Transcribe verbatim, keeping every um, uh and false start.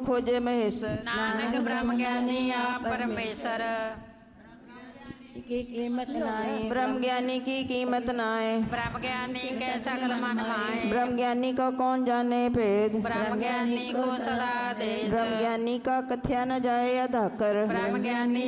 खोजे महेश्वर। नानक ब्रह्म ज्ञानी आप परमेश्वर। की कीमत नाए ब्रह्म ज्ञानी की कीमत नाए। ब्रह्म ज्ञानी के सकल मन माए। ब्रह्म ज्ञानी का कौन जाने भेद। ब्रह्म ज्ञानी को सदा देश। ब्रह्म ज्ञानी का कथ्या न जाए अधाकर। ब्रह्म ज्ञानी